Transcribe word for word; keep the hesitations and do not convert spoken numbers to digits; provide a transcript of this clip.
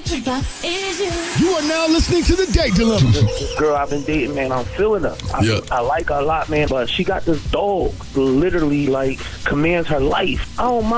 You are now listening to The Date Dilemma. This girl I've been dating, man, I'm feeling her. I, Yeah. I like her a lot, man, but she got this dog literally, like, commands her life. I don't mind.